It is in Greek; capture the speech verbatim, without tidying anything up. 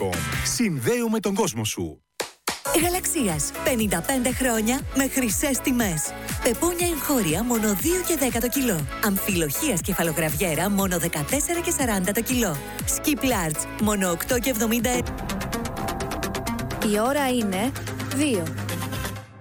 Telecom. Συνδέουμε τον κόσμο σου. Γαλαξίας. πενήντα πέντε χρόνια με χρυσές τιμές. Πεπούνια εγχώρια μόνο δύο και δέκα το κιλό. Αμφιλοχίας κεφαλογραβιέρα μόνο δεκατέσσερα και σαράντα το κιλό. Skip Large μόνο οκτώ και εβδομήντα. Η ώρα είναι δύο.